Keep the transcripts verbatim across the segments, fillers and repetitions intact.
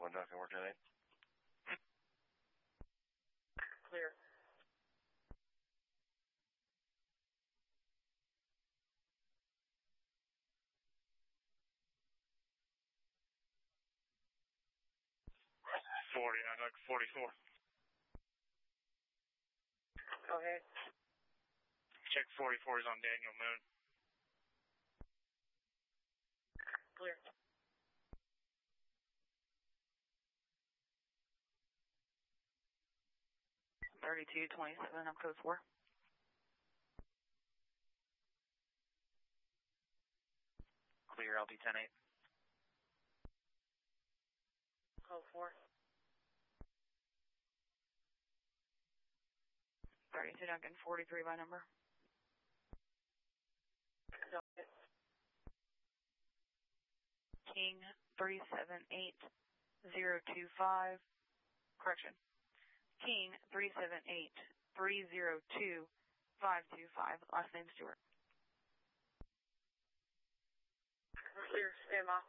One Duncan, we're ten eight. Clear. forty, I'd like forty-four. Go ahead. Check forty-four is on Daniel Moon. Clear. thirty-two twenty-seven, I'm code four. Clear, L B ten eight. Code four. thirty-two Duncan, forty-three by number. Go ahead. King three seven eight zero two five. Correction. King three seven eight three zero two five two five. Last name Stewart. Clear. Stand by.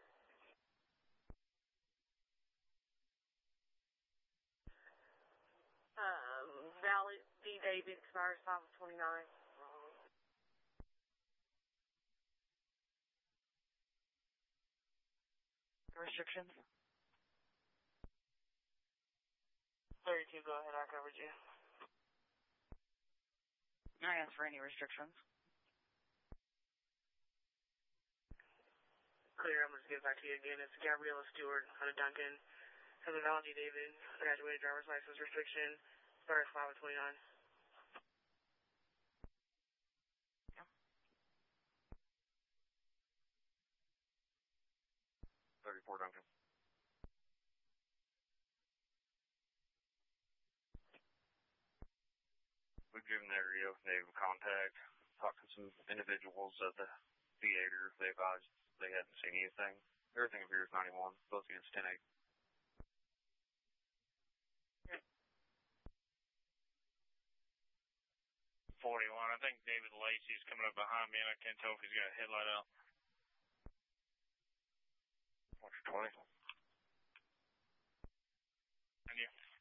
Um, Valley D. David expires five of twenty-nine. Restrictions? thirty-two, go ahead, I covered you. I asked for any restrictions. Clear, I'm going to give it back to you again. It's Gabriella Stewart, Hunter Duncan. Has a Valley D. David, graduated driver's license restriction, expires five of twenty-nine. thirty-four Duncan. We've given every native contact, talked to some individuals at the theater. They advised they hadn't seen anything. Everything appears ninety-one, both against ten eight. forty-one, I think David Lacey's coming up behind me and I can't tell if he's got a headlight out. Watch twenty. And you?